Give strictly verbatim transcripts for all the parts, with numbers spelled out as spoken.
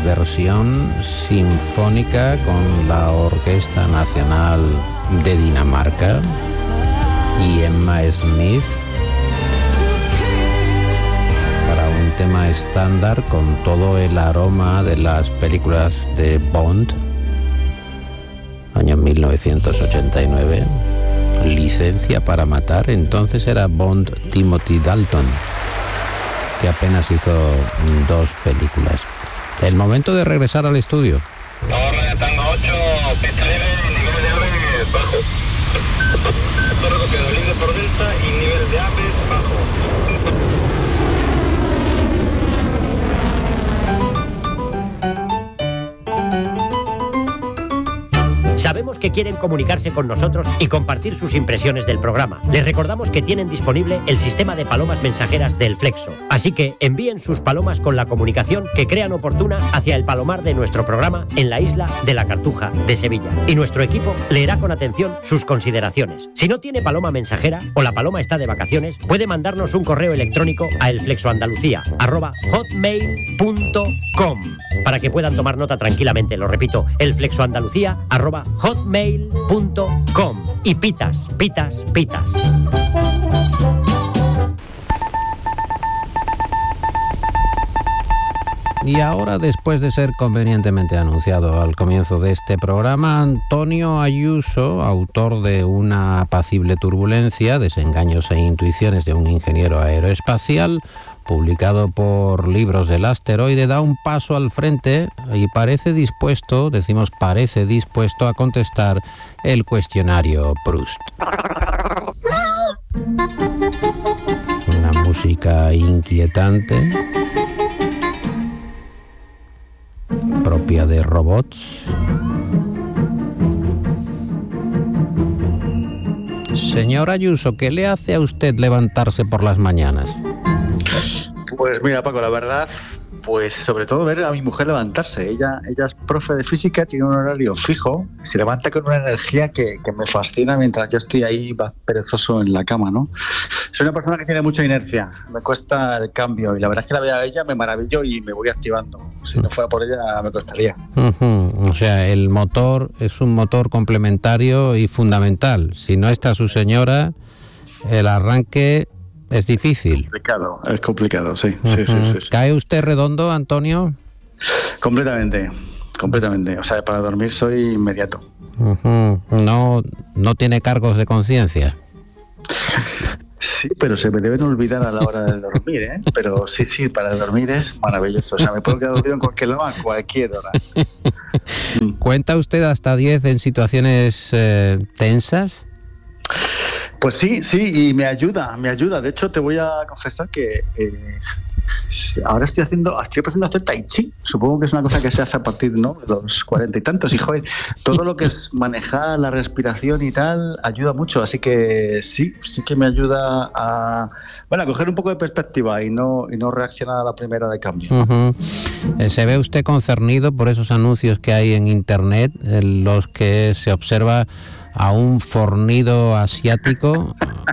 versión sinfónica con la Orquesta Nacional de Dinamarca y Emma Smith para un tema estándar con todo el aroma de las películas de Bond, año mil novecientos ochenta y nueve, Licencia para matar. Entonces era Bond Timothy Dalton, que apenas hizo dos películas. El momento de regresar al estudio. Torre de Tango ocho, pista libre, nivel de aves bajo. Torre copiado, libre por delta y nivel de aves bajo. Sabemos que quieren comunicarse con nosotros y compartir sus impresiones del programa. Les recordamos que tienen disponible el sistema de palomas mensajeras del Flexo. Así que envíen sus palomas con la comunicación que crean oportuna hacia el palomar de nuestro programa en la isla de la Cartuja de Sevilla. Y nuestro equipo leerá con atención sus consideraciones. Si no tiene paloma mensajera o la paloma está de vacaciones, puede mandarnos un correo electrónico a elflexoandalucía arroba hotmail punto com para que puedan tomar nota tranquilamente. Lo repito, elflexoandalucía arroba hotmail punto com. Y pitas, pitas, pitas. Y ahora, después de ser convenientemente anunciado al comienzo de este programa, Antonio Ayuso, autor de Una apacible turbulencia, desengaños e intuiciones de un ingeniero aeroespacial, publicado por Libros del Asteroide, da un paso al frente y parece dispuesto, decimos parece dispuesto, a contestar el cuestionario Proust. Una música inquietante, propia de robots. Señor Ayuso, ¿qué le hace a usted levantarse por las mañanas? Pues mira, Paco, la verdad, pues sobre todo ver a mi mujer levantarse. Ella, ella es profe de física, tiene un horario fijo, se levanta con una energía que, que me fascina mientras yo estoy ahí perezoso en la cama, ¿no? Soy una persona que tiene mucha inercia, me cuesta el cambio y la verdad es que la veo a ella, me maravillo y me voy activando. Si no fuera por ella me costaría. Uh-huh. O sea, el motor es un motor complementario y fundamental. Si no está su señora, el arranque es difícil. Es complicado, es complicado, sí. Uh-huh. sí, sí, sí, sí. ¿Cae usted redondo, Antonio? Completamente, completamente. O sea, para dormir soy inmediato. Uh-huh. No, no tiene cargos de conciencia. Sí, pero se me deben olvidar a la hora de dormir, ¿eh? Pero sí, sí, para dormir es maravilloso. O sea, me puedo quedar dormido en cualquier lado, a cualquier hora. ¿Cuenta usted hasta diez en situaciones eh, tensas? Pues sí, sí, y me ayuda, me ayuda. De hecho, te voy a confesar que eh, ahora estoy haciendo, estoy empezando a hacer tai chi. Supongo que es una cosa que se hace a partir, ¿no?, de los cuarenta y tantos. Y joder, todo lo que es manejar la respiración y tal ayuda mucho. Así que sí, sí que me ayuda a, bueno, a coger un poco de perspectiva y no y no reaccionar a la primera de cambio. Uh-huh. Eh, ¿Se ve usted concernido por esos anuncios que hay en internet, en los que se observa a un fornido asiático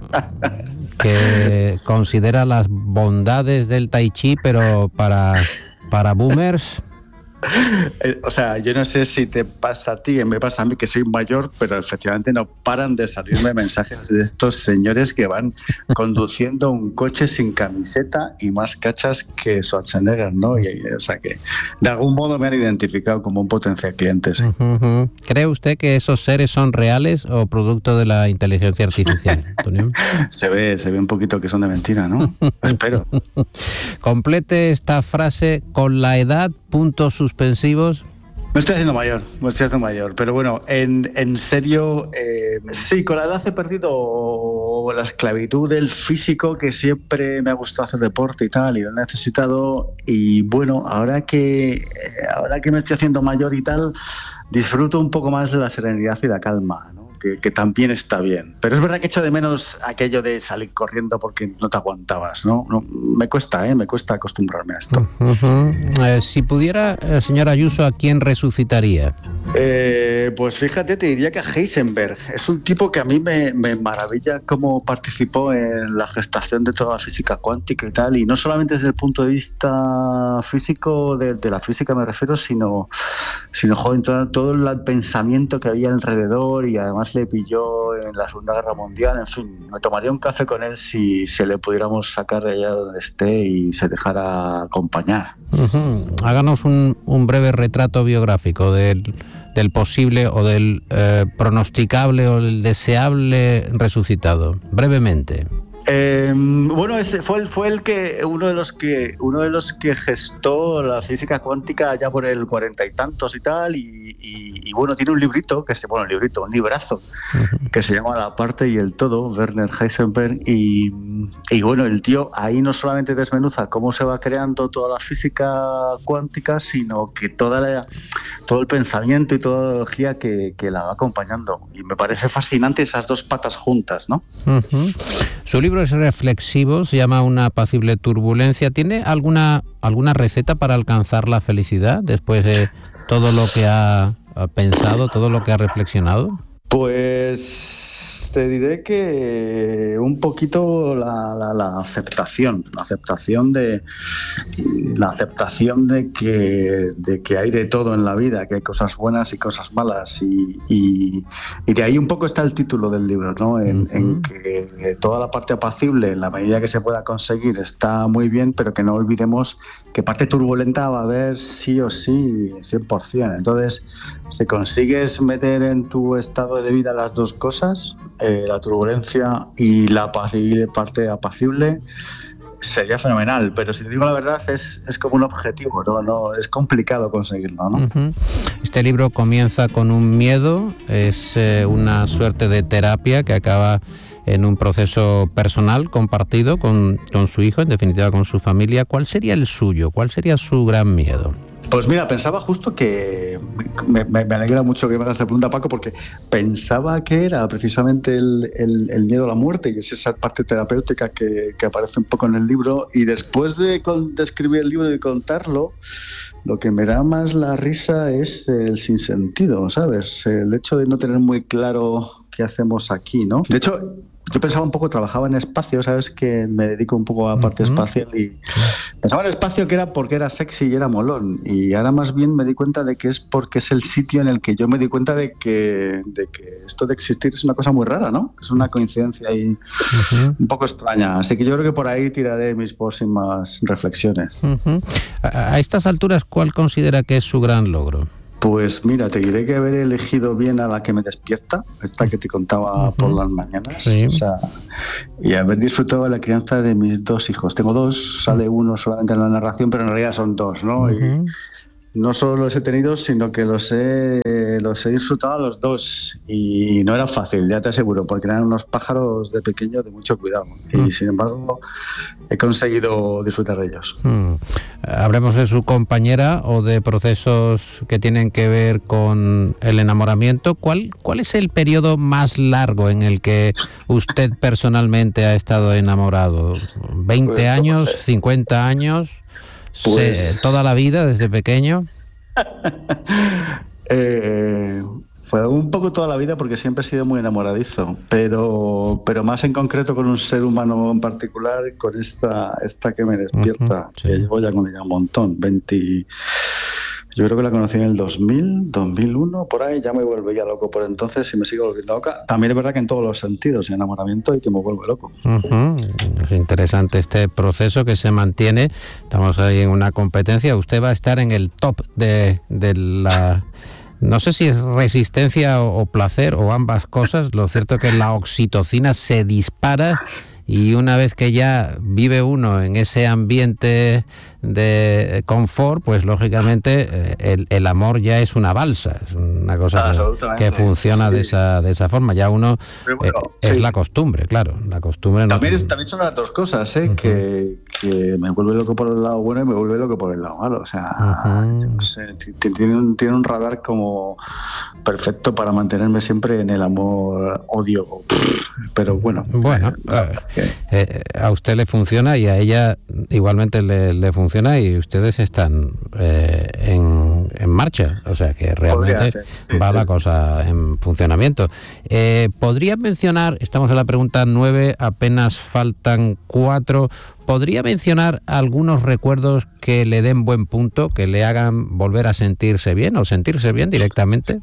que considera las bondades del tai chi, pero para, para boomers? O sea, yo no sé si te pasa a ti, me pasa a mí que soy mayor, pero efectivamente no paran de salirme mensajes de estos señores que van conduciendo un coche sin camiseta y más cachas que Schwarzenegger, ¿no? Y, o sea que de algún modo me han identificado como un potencial cliente, ¿sí? Uh-huh. ¿Cree usted que esos seres son reales o producto de la inteligencia artificial, Antonio? se ve, se ve un poquito que son de mentira, ¿no? Espero. Complete esta frase con la edad, puntos suspensivos. Me estoy haciendo mayor, me estoy haciendo mayor, pero bueno, en, en serio, eh, sí, con la edad he perdido la esclavitud del físico, que siempre me ha gustado hacer deporte y tal, y lo he necesitado, y bueno, ahora que, eh, ahora que me estoy haciendo mayor y tal, disfruto un poco más de la serenidad y la calma, ¿no? que, que también está bien. Pero es verdad que echo de menos aquello de salir corriendo porque no te aguantabas, ¿no? no me cuesta, ¿eh? Me cuesta acostumbrarme a esto. Uh-huh. Eh, si pudiera, eh, señor Ayuso, ¿a quién resucitaría? Eh, pues fíjate, te diría que a Heisenberg. Es un tipo que a mí me, me maravilla cómo participó en la gestación de toda la física cuántica y tal, y no solamente desde el punto de vista físico, de, de la física me refiero, sino, sino joder, todo, todo el pensamiento que había alrededor, y además le pilló en la Segunda Guerra Mundial. En fin, me tomaría un café con él si se le pudiéramos sacar de allá donde esté y se dejara acompañar. Uh-huh. Háganos un, un breve retrato biográfico del, del posible o del eh, pronosticable o del deseable resucitado, brevemente. Eh, bueno, ese fue el, fue el que uno de los que uno de los que gestó la física cuántica ya por el cuarenta y tantos y tal, y, y, y bueno, tiene un librito que se bueno, un librito, un librazo uh-huh. que se llama La parte y el todo, Werner Heisenberg, y, y bueno, el tío ahí no solamente desmenuza cómo se va creando toda la física cuántica, sino que toda la, todo el pensamiento y toda la ideología que, que la va acompañando, y me parece fascinante esas dos patas juntas, ¿no? Uh-huh. Su libro es reflexivo, se llama Una apacible turbulencia. ¿Tiene alguna alguna receta para alcanzar la felicidad después de todo lo que ha pensado, todo lo que ha reflexionado? Pues te diré que un poquito la, la, la aceptación, la aceptación de la aceptación de que de que hay de todo en la vida, que hay cosas buenas y cosas malas, y, y, y de ahí un poco está el título del libro, ¿no? En, uh-huh. en que toda la parte apacible, en la medida que se pueda conseguir, está muy bien, pero que no olvidemos que parte turbulenta va a haber sí o sí, cien por ciento. Entonces, si consigues meter en tu estado de vida las dos cosas, eh, la turbulencia y la apacible, parte apacible, sería fenomenal. Pero si te digo la verdad, es, es como un objetivo, no, no, es complicado conseguirlo, ¿no? Uh-huh. Este libro comienza con un miedo, es eh, una suerte de terapia que acaba en un proceso personal compartido con, con su hijo, en definitiva con su familia. ¿Cuál sería el suyo? ¿Cuál sería su gran miedo? Pues mira, pensaba justo que me, me, me alegra mucho que me hagas la pregunta, Paco, porque pensaba que era precisamente el, el, el miedo a la muerte, y es esa parte terapéutica que, que aparece un poco en el libro, y después de, de escribir el libro y de contarlo, lo que me da más la risa es el sinsentido, ¿sabes? El hecho de no tener muy claro qué hacemos aquí, ¿no? De hecho, yo pensaba un poco, trabajaba en espacio, ¿sabes? Que me dedico un poco a la parte uh-huh. espacial, y pensaba en espacio que era porque era sexy y era molón, y ahora más bien me di cuenta de que es porque es el sitio en el que yo me di cuenta de que, de que esto de existir es una cosa muy rara, ¿no? Es una coincidencia ahí uh-huh. un poco extraña, así que yo creo que por ahí tiraré mis próximas reflexiones. Uh-huh. A, a estas alturas, ¿cuál considera que es su gran logro? Pues mira, te diré que haber elegido bien a la que me despierta, esta que te contaba uh-huh. por las mañanas, sí. O sea, y haber disfrutado de la crianza de mis dos hijos. Tengo dos, sale uno solamente en la narración, pero en realidad son dos, ¿no? Uh-huh. Y no solo los he tenido, sino que los he, los he disfrutado a los dos, y no era fácil, ya te aseguro, porque eran unos pájaros de pequeño de mucho cuidado, uh-huh. y sin embargo he conseguido disfrutar de ellos. Hmm. ¿Hablemos de su compañera o de procesos que tienen que ver con el enamoramiento? ¿Cuál, cuál es el periodo más largo en el que usted personalmente ha estado enamorado? ¿veinte pues, años? No sé. ¿cincuenta años? Pues... ¿Se, ¿Toda la vida, desde pequeño? eh... Fue un poco toda la vida, porque siempre he sido muy enamoradizo, pero pero más en concreto con un ser humano en particular, con esta esta que me despierta, uh-huh, sí. que llevo ya con ella un montón, veinte, yo creo que la conocí en el dos mil, dos mil uno, por ahí, ya me volvía loco por entonces y me sigo volviendo loca. También es verdad que en todos los sentidos, enamoramiento y que me vuelve loco. Uh-huh. Es interesante este proceso que se mantiene, estamos ahí en una competencia, usted va a estar en el top de, de la... No sé si es resistencia o, o placer o ambas cosas. Lo cierto es que la oxitocina se dispara, y una vez que ya vive uno en ese ambiente de confort, pues lógicamente eh, el, el amor ya es una balsa, es una cosa que, que funciona sí. de esa de esa forma. Ya uno bueno, eh, es sí. la costumbre, claro, la costumbre. También, no... es, también son las dos cosas, ¿eh? Uh-huh. que, que me vuelve loco por el lado bueno y me vuelve loco por el lado malo. O sea, uh-huh. yo no sé, tiene un, tiene un radar como perfecto para mantenerme siempre en el amor odio, pero bueno. Bueno, eh, es que... eh, a usted le funciona y a ella igualmente le, le funciona y ustedes están eh, en, en marcha, o sea que realmente sí, va sí, la sí. cosa en funcionamiento. Eh, ¿Podría mencionar, estamos en la pregunta nueve, apenas faltan cuatro, ¿podría mencionar algunos recuerdos que le den buen punto, que le hagan volver a sentirse bien o sentirse bien directamente?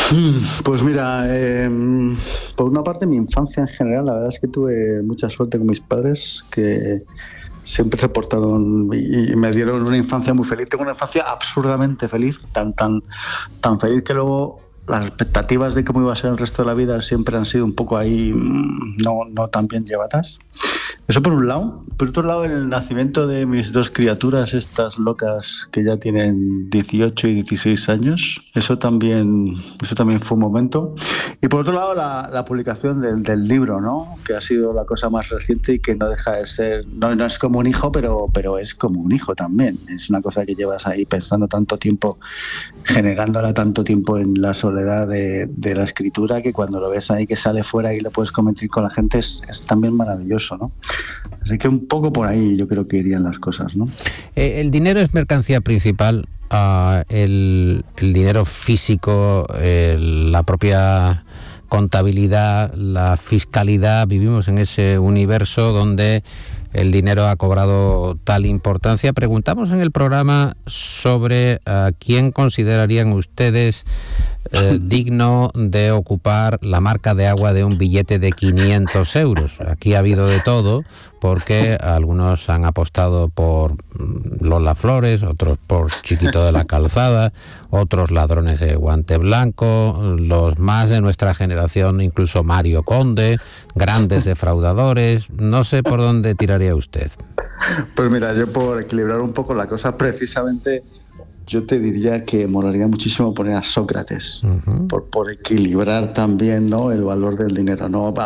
Pues mira, eh, por una parte mi infancia en general, la verdad es que tuve mucha suerte con mis padres, que siempre se portaron y me dieron una infancia muy feliz. Tengo una infancia absurdamente feliz, tan tan tan feliz que luego las expectativas de cómo iba a ser el resto de la vida siempre han sido un poco ahí no, no tan bien llevadas. Eso por un lado. Por otro lado, el nacimiento de mis dos criaturas, estas locas que ya tienen dieciocho y dieciséis años, eso también, eso también fue un momento. Y por otro lado, la, la publicación del, del libro, ¿no? Que ha sido la cosa más reciente y que no deja de ser, no, no es como un hijo, pero, pero es como un hijo también. Es una cosa que llevas ahí pensando tanto tiempo, generándola tanto tiempo en la soledad de, de la escritura, que cuando lo ves ahí que sale fuera y lo puedes comentar con la gente es, es también maravilloso, ¿no? Así que un poco por ahí yo creo que irían las cosas, ¿no? Eh, el dinero es mercancía principal, uh, el, el dinero físico, eh, la propia contabilidad, la fiscalidad, vivimos en ese universo donde el dinero ha cobrado tal importancia. Preguntamos en el programa sobre a quién considerarían ustedes eh, digno de ocupar la marca de agua de un billete de quinientos euros. Aquí ha habido de todo, porque algunos han apostado por Lola Flores, otros por Chiquito de la Calzada, otros ladrones de guante blanco, los más de nuestra generación, incluso Mario Conde, grandes defraudadores. No sé por dónde tiraría usted. Pues mira, yo por equilibrar un poco la cosa, precisamente yo te diría que molaría muchísimo poner a Sócrates, uh-huh. por, por equilibrar también, ¿no?, el valor del dinero, ¿no?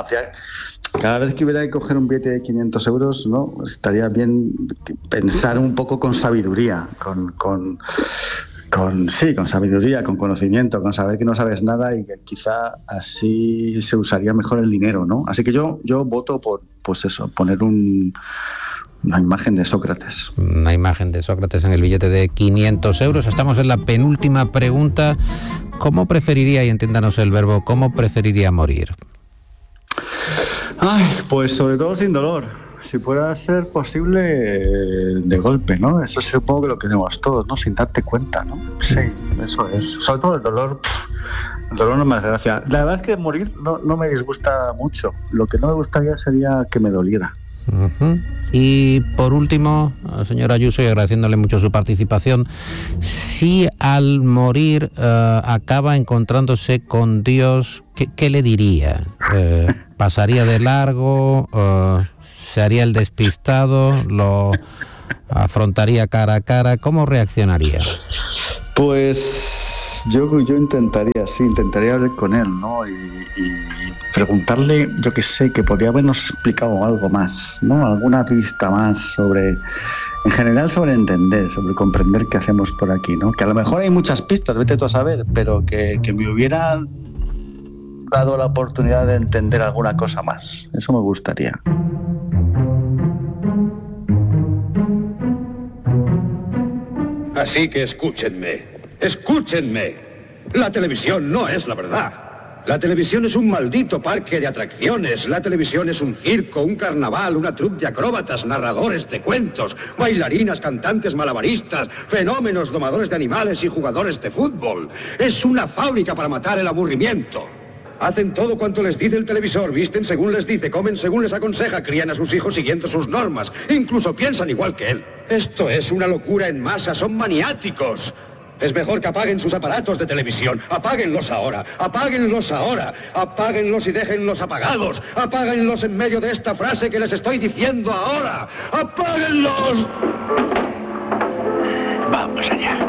Cada vez que hubiera que coger un billete de quinientos euros, ¿no?, estaría bien pensar un poco con sabiduría, con, con, con sí, con sabiduría, con conocimiento, con saber que no sabes nada y que quizá así se usaría mejor el dinero, ¿no? Así que yo, yo voto por, pues eso, poner un... una imagen de Sócrates. Una imagen de Sócrates en el billete de quinientos euros. Estamos en la penúltima pregunta. ¿Cómo preferiría, y entiéndanos el verbo, cómo preferiría morir? Ay, pues sobre todo sin dolor. Si pueda ser posible, de golpe, ¿no? Eso supongo que lo queremos todos, ¿no? Sin darte cuenta, ¿no? Sí, eso es. Sobre todo el dolor. Pff, el dolor no me hace gracia. La verdad es que morir no, no me disgusta mucho. Lo que no me gustaría sería que me doliera. Uh-huh. Y por último, señor Ayuso, y agradeciéndole mucho su participación, si al morir uh, acaba encontrándose con Dios, ¿qué, qué le diría? Eh, ¿Pasaría de largo? Uh, ¿Se haría el despistado? ¿Lo afrontaría cara a cara? ¿Cómo reaccionaría? Pues yo, yo intentaría, sí, intentaría hablar con él, ¿no? Y, y preguntarle, yo que sé, que podría habernos explicado algo más, ¿no? Alguna pista más sobre, en general sobre entender, sobre comprender qué hacemos por aquí, ¿no? Que a lo mejor hay muchas pistas, vete tú a saber, pero que, que me hubiera dado la oportunidad de entender alguna cosa más. Eso me gustaría. Así que escúchenme, escúchenme. La televisión no es la verdad. La televisión es un maldito parque de atracciones. La televisión es un circo, un carnaval, una troupe de acróbatas, narradores de cuentos, bailarinas, cantantes, malabaristas, fenómenos, domadores de animales y jugadores de fútbol. Es una fábrica para matar el aburrimiento. Hacen todo cuanto les dice el televisor, visten según les dice, comen según les aconseja, crían a sus hijos siguiendo sus normas, incluso piensan igual que él. Esto es una locura en masa, son maniáticos. Es mejor que apaguen sus aparatos de televisión. Apáguenlos ahora, apáguenlos ahora, apáguenlos y déjenlos apagados. Apáguenlos en medio de esta frase que les estoy diciendo ahora. ¡Apáguenlos! Vamos allá.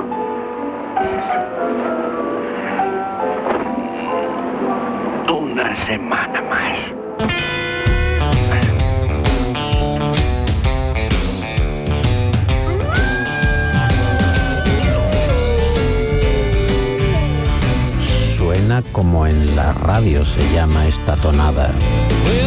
Una semana más. Suena como en la radio se llama esta tonada.